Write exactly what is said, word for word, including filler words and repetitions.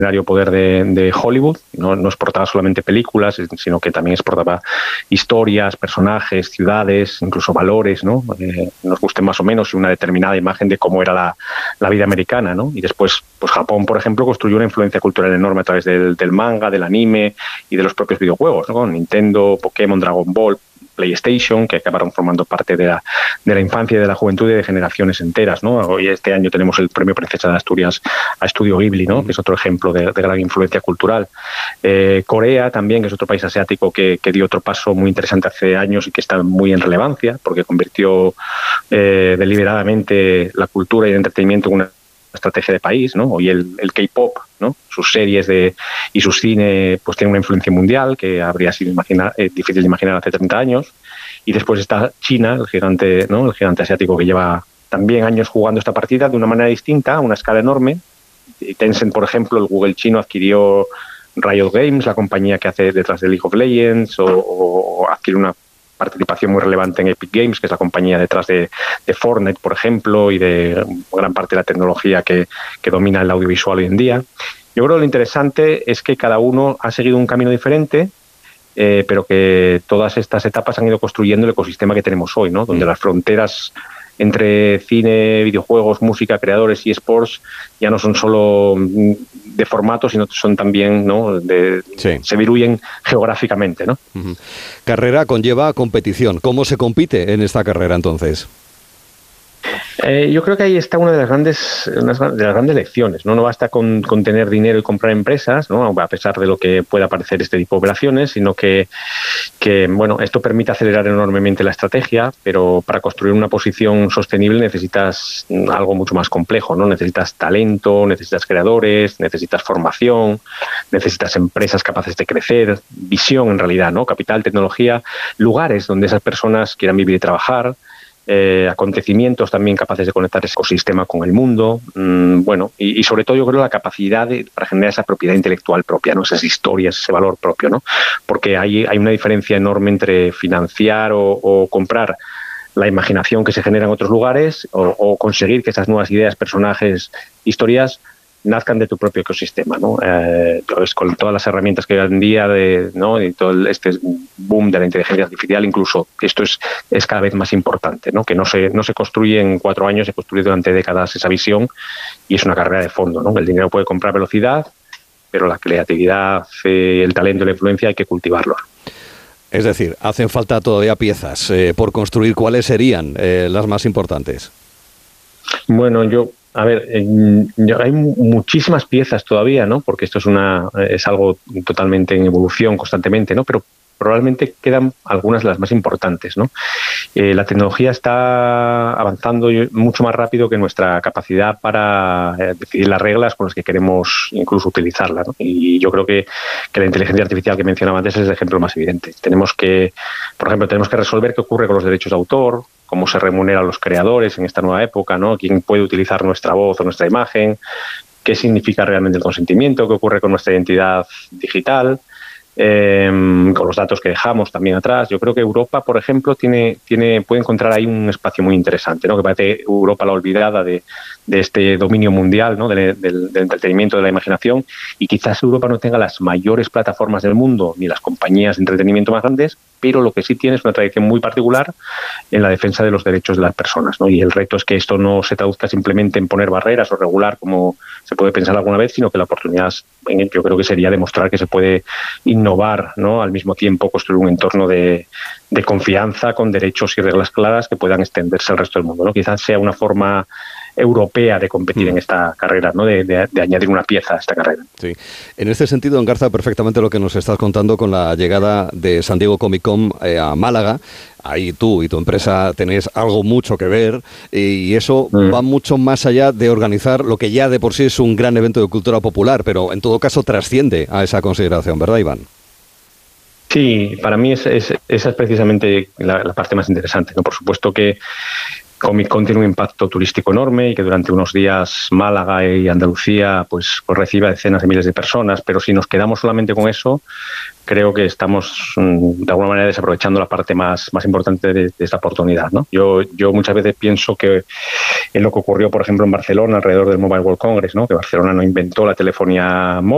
extraordinario poder de, de Hollywood. No, no exportaba solamente películas, sino que también exportaba historias, personajes, ciudades, incluso valores, ¿no? Eh, nos gusten más o menos una determinada imagen de cómo era la, la vida americana, ¿no? Y después, pues Japón, por ejemplo, construyó una influencia cultural enorme a través del, del manga, del anime y de los propios videojuegos, ¿no? Con Nintendo, Pokémon, Dragon Ball, PlayStation, que acabaron formando parte de la, de la infancia y de la juventud y de generaciones enteras, ¿no? Hoy este año tenemos el premio Princesa de Asturias a Estudio Ghibli, ¿no? Que es otro ejemplo de, de gran influencia cultural. Eh, Corea también, que es otro país asiático que, que dio otro paso muy interesante hace años y que está muy en relevancia, porque convirtió eh, deliberadamente la cultura y el entretenimiento en una estrategia de país, ¿no? Hoy el, el K-pop, ¿no? Sus series de, y su cine pues tienen una influencia mundial que habría sido imaginar, eh, difícil de imaginar hace treinta años. Y después está China, el gigante, ¿no? El gigante asiático que lleva también años jugando esta partida de una manera distinta, a una escala enorme. Y Tencent, por ejemplo, el Google chino adquirió Riot Games, la compañía que hace detrás de League of Legends, o, o adquiere una participación muy relevante en Epic Games, que es la compañía detrás de, de Fortnite, por ejemplo, y de gran parte de la tecnología que, que domina el audiovisual hoy en día. Yo creo que lo interesante es que cada uno ha seguido un camino diferente, eh, pero que todas estas etapas han ido construyendo el ecosistema que tenemos hoy, ¿no? Donde mm. las fronteras entre cine, videojuegos, música, creadores y esports ya no son solo de formato, sino son también, ¿no? De, sí. Se diluyen geográficamente, ¿no? Uh-huh. Carrera conlleva competición. ¿Cómo se compite en esta carrera entonces? Eh, yo creo que ahí está una de las grandes, una de las grandes lecciones, ¿no? No basta con, con tener dinero y comprar empresas, ¿no? A pesar de lo que pueda parecer este tipo de operaciones, sino que, que bueno, esto permite acelerar enormemente la estrategia, pero para construir una posición sostenible necesitas algo mucho más complejo, ¿no? Necesitas talento, necesitas creadores, necesitas formación, necesitas empresas capaces de crecer, visión en realidad, ¿no? Capital, tecnología, lugares donde esas personas quieran vivir y trabajar. Eh, acontecimientos también capaces de conectar ese ecosistema con el mundo, mmm, bueno, y, y sobre todo yo creo la capacidad de, para generar esa propiedad intelectual propia, ¿no? Esas historias, ese valor propio, ¿no? Porque hay, hay una diferencia enorme entre financiar o, o comprar la imaginación que se genera en otros lugares o, o conseguir que esas nuevas ideas, personajes, historias nazcan de tu propio ecosistema, ¿no? Eh, pues con todas las herramientas que hoy en día, de, ¿no? Y todo este boom de la inteligencia artificial, incluso esto es, es cada vez más importante, ¿no? Que no se, no se construye en cuatro años, se construye durante décadas esa visión y es una carrera de fondo, ¿no? El dinero puede comprar velocidad, pero la creatividad, eh, el talento y la influencia hay que cultivarlo. Es decir, hacen falta todavía piezas eh, por construir. ¿Cuáles serían eh, las más importantes? Bueno, yo A ver, eh, hay muchísimas piezas todavía, ¿no? Porque esto es una es algo totalmente en evolución constantemente, ¿no? Pero probablemente quedan algunas de las más importantes, ¿no? Eh, la tecnología está avanzando mucho más rápido que nuestra capacidad para eh, decidir las reglas con las que queremos incluso utilizarla, ¿no? Y yo creo que, que la inteligencia artificial que mencionaba antes es el ejemplo más evidente. Tenemos que, por ejemplo, tenemos que resolver qué ocurre con los derechos de autor, cómo se remunera a los creadores en esta nueva época, ¿no? Quién puede utilizar nuestra voz o nuestra imagen, qué significa realmente el consentimiento, qué ocurre con nuestra identidad digital, eh, con los datos que dejamos también atrás. Yo creo que Europa, por ejemplo, tiene, tiene, puede encontrar ahí un espacio muy interesante, ¿no? Que parece Europa la olvidada de, de este dominio mundial, ¿no? Del, del, del entretenimiento, de la imaginación, y quizás Europa no tenga las mayores plataformas del mundo ni las compañías de entretenimiento más grandes, pero lo que sí tiene es una tradición muy particular en la defensa de los derechos de las personas, ¿no? Y el reto es que esto no se traduzca simplemente en poner barreras o regular como se puede pensar alguna vez, sino que la oportunidad, yo creo que sería demostrar que se puede innovar, ¿no? Al mismo tiempo construir un entorno de, de confianza con derechos y reglas claras que puedan extenderse al resto del mundo, ¿no? Quizás sea una forma europea de competir mm. en esta carrera, ¿no? De, de, de añadir una pieza a esta carrera. Sí. En este sentido engarza perfectamente lo que nos estás contando con la llegada de San Diego Comic Con eh, a Málaga. Ahí tú y tu empresa tenéis algo mucho que ver y eso mm. va mucho más allá de organizar lo que ya de por sí es un gran evento de cultura popular, pero en todo caso trasciende a esa consideración, ¿verdad, Iván? Sí, para mí es, es, esa es precisamente la, la parte más interesante, ¿no? Por supuesto que Comic Con tiene un impacto turístico enorme y que durante unos días Málaga y Andalucía pues, pues recibe a decenas de miles de personas, pero si nos quedamos solamente con eso, creo que estamos de alguna manera desaprovechando la parte más, más importante de, de esta oportunidad, ¿no? Yo, yo muchas veces pienso que en lo que ocurrió, por ejemplo, en Barcelona alrededor del Mobile World Congress, ¿no? Que Barcelona no inventó la telefonía móvil,